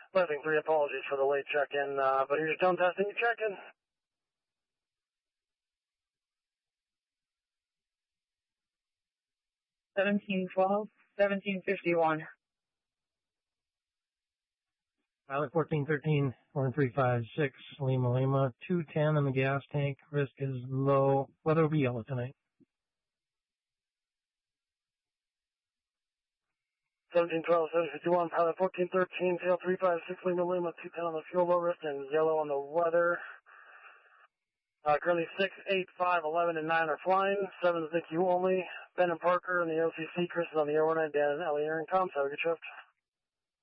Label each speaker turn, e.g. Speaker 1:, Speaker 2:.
Speaker 1: Blessing 3, apologies for the late check-in, but here's your tone testing, you check-in.
Speaker 2: 1712, 1751.
Speaker 3: Pilot 1413, 4356, Lima Lima, 210 in the gas tank. Risk is low. Weather will be yellow tonight.
Speaker 1: 1712, 751, pilot 1413, tail 356, Lima Lima, 210 on the fuel, low risk, and yellow on the weather. Currently 6, 8, 5, 11, and 9 are flying. 7 is NICU only. Ben and Parker in the OCC, Chris is on the overnight, Dan and Ellie are in comms. Have a good shift.